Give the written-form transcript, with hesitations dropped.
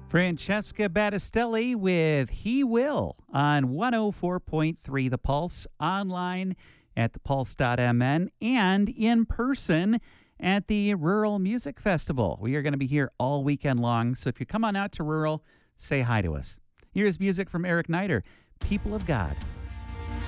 Francesca Battistelli with He Will on 104.3 The Pulse, online at thepulse.mn, and in person at the Rural Music Festival. We are going to be here all weekend long, so if you come on out to Rural, say hi to us. Here's music from Eric Nider, People of God.